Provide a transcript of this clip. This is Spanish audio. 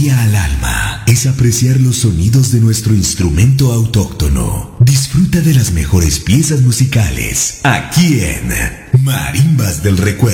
Melodía al alma es apreciar los sonidos de nuestro instrumento autóctono. Disfruta de las mejores piezas musicales aquí en Marimbas del Recuerdo.